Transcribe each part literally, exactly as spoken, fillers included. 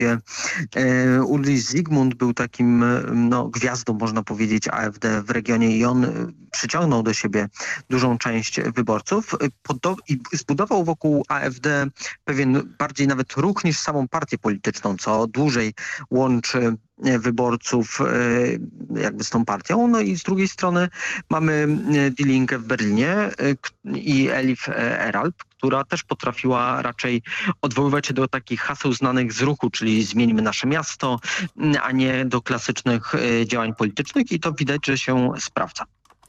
właściwie e, Ulrich Zygmunt był takim no, gwiazdą, można powiedzieć, AfD w regionie i on przyciągnął do siebie dużą część wyborców Podo- i zbudował wokół AfD pewien bardziej nawet ruch niż samą partię polityczną, co dłużej łączy wyborców jakby z tą partią. No i z drugiej strony mamy Die Linke w Berlinie i Elif Eralp, która też potrafiła raczej odwoływać się do takich haseł znanych z ruchu, czyli zmieńmy nasze miasto, a nie do klasycznych działań politycznych i to widać, że się sprawdza.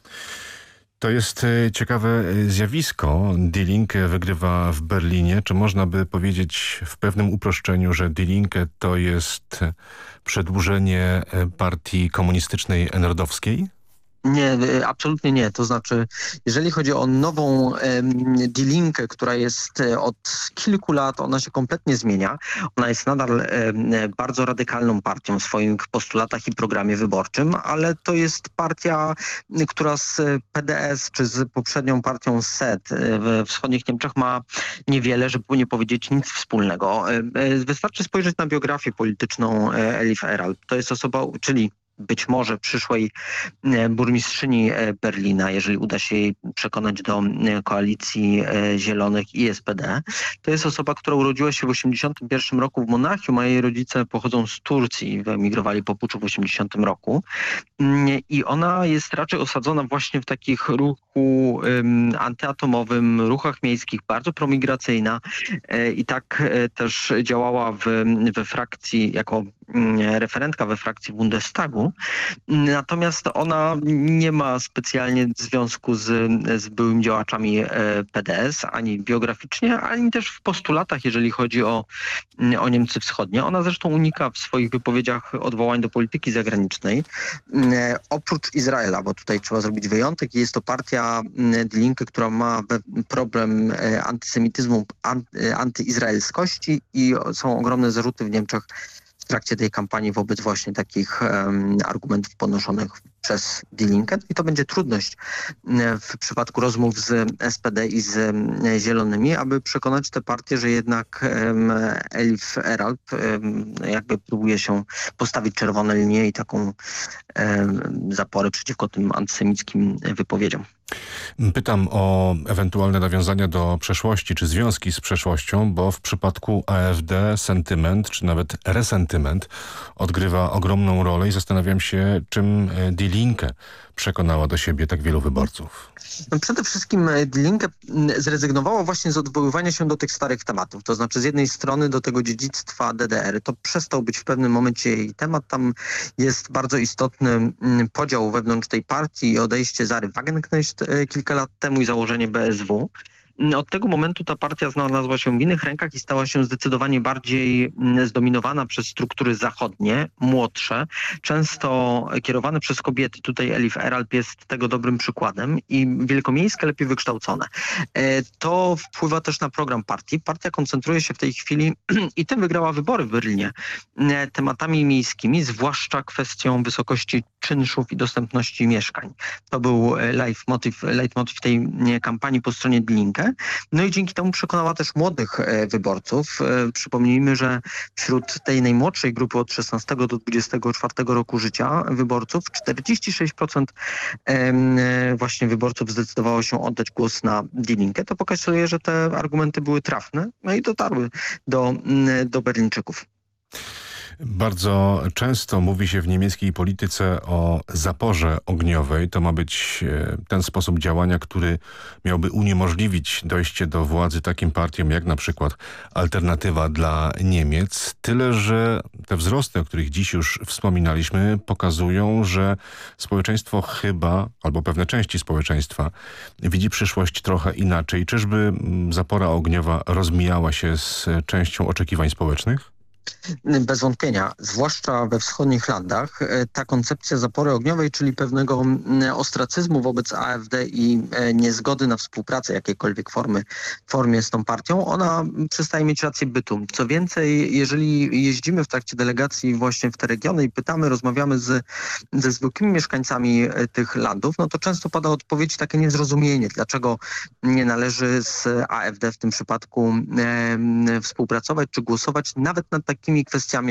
To jest ciekawe zjawisko. Die Linke wygrywa w Berlinie. Czy można by powiedzieć w pewnym uproszczeniu, że Die Linke to jest przedłużenie partii komunistycznej narodowskiej? Nie, absolutnie nie. To znaczy, jeżeli chodzi o nową Die Linke, która jest od kilku lat, ona się kompletnie zmienia. Ona jest nadal bardzo radykalną partią w swoich postulatach i programie wyborczym, ale to jest partia, która z P D S czy z poprzednią partią S E D w wschodnich Niemczech ma niewiele, żeby nie powiedzieć nic wspólnego. Wystarczy spojrzeć na biografię polityczną Elif Eralp. To jest osoba, czyli być może przyszłej burmistrzyni Berlina, jeżeli uda się jej przekonać do koalicji Zielonych i S P D. To jest osoba, która urodziła się w osiemdziesiątym pierwszym roku w Monachium, a jej rodzice pochodzą z Turcji, wyemigrowali po puczu w osiemdziesiątym roku. I ona jest raczej osadzona właśnie w takich ruchu um, antyatomowym, ruchach miejskich, bardzo promigracyjna i tak też działała w, we frakcji jako referentka we frakcji Bundestagu. Natomiast ona nie ma specjalnie związku z, z byłymi działaczami P D S, ani biograficznie, ani też w postulatach, jeżeli chodzi o, o Niemcy Wschodnie. Ona zresztą unika w swoich wypowiedziach odwołań do polityki zagranicznej. Oprócz Izraela, bo tutaj trzeba zrobić wyjątek, jest to partia Die Linke, która ma problem antysemityzmu, antyizraelskości i są ogromne zarzuty w Niemczech w trakcie tej kampanii wobec właśnie takich um, argumentów podnoszonych przez Die Linke. I to będzie trudność w przypadku rozmów z S P D i z Zielonymi, aby przekonać te partie, że jednak um, Elif Eralp um, jakby próbuje się postawić czerwone linie i taką um, zaporę przeciwko tym antysemickim wypowiedziom. Pytam o ewentualne nawiązania do przeszłości, czy związki z przeszłością, bo w przypadku AfD sentyment, czy nawet resentyment odgrywa ogromną rolę i zastanawiam się, czym Die Linke przekonała do siebie tak wielu wyborców. No przede wszystkim Die Linke zrezygnowała właśnie z odwoływania się do tych starych tematów. To znaczy z jednej strony do tego dziedzictwa D D R. To przestał być w pewnym momencie jej temat. Tam jest bardzo istotny podział wewnątrz tej partii i odejście Zary Wagenknecht kilka lat temu i założenie B S W. Od tego momentu ta partia znalazła się w innych rękach i stała się zdecydowanie bardziej zdominowana przez struktury zachodnie, młodsze, często kierowane przez kobiety. Tutaj Elif Eralp jest tego dobrym przykładem i wielkomiejskie, lepiej wykształcone. To wpływa też na program partii. Partia koncentruje się w tej chwili i tym wygrała wybory w Berlinie tematami miejskimi, zwłaszcza kwestią wysokości czynszów i dostępności mieszkań. To był leitmotiv, leitmotiv tej kampanii po stronie Die Linke. No i dzięki temu przekonała też młodych wyborców. Przypomnijmy, że wśród tej najmłodszej grupy od szesnastego do dwudziestego czwartego roku życia wyborców czterdzieści sześć procent właśnie wyborców zdecydowało się oddać głos na Die Linke. To pokazuje, że te argumenty były trafne, no i dotarły do, do Berlińczyków. Bardzo często mówi się w niemieckiej polityce o zaporze ogniowej. To ma być ten sposób działania, który miałby uniemożliwić dojście do władzy takim partiom jak na przykład Alternatywa dla Niemiec. Tyle, że te wzrosty, o których dziś już wspominaliśmy, pokazują, że społeczeństwo chyba, albo pewne części społeczeństwa widzi przyszłość trochę inaczej. Czyżby zapora ogniowa rozmijała się z częścią oczekiwań społecznych? Bez wątpienia, zwłaszcza we wschodnich landach, ta koncepcja zapory ogniowej, czyli pewnego ostracyzmu wobec AfD i niezgody na współpracę jakiejkolwiek formy, formie z tą partią, ona przestaje mieć rację bytu. Co więcej, jeżeli jeździmy w trakcie delegacji właśnie w te regiony i pytamy, rozmawiamy z, ze zwykłymi mieszkańcami tych landów, no to często pada odpowiedź takie niezrozumienie, dlaczego nie należy z AfD w tym przypadku e, współpracować czy głosować nawet nad takimi takimi kwestiami